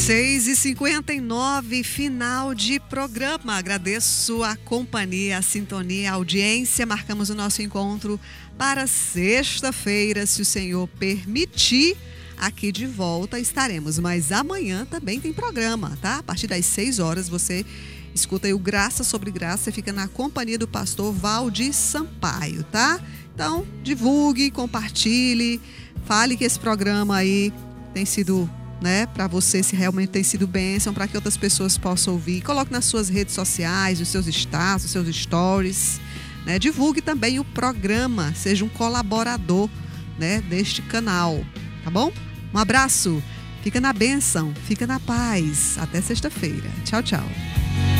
6h59, final de programa. Agradeço a companhia, a sintonia, a audiência. Marcamos o nosso encontro para sexta-feira, se o Senhor permitir. Aqui de volta estaremos, mas amanhã também tem programa, tá? A partir das 6 horas você escuta aí o Graça sobre Graça, fica na companhia do pastor Valdir Sampaio, tá? Então, divulgue, compartilhe, fale que esse programa aí tem sido, né, para você, se realmente tem sido bênção, para que outras pessoas possam ouvir. Coloque nas suas redes sociais, nos seus status, nos seus stories, né? Divulgue também o programa, seja um colaborador, né, deste canal, tá bom? Um abraço, fica na bênção, fica na paz. Até sexta-feira. Tchau, tchau.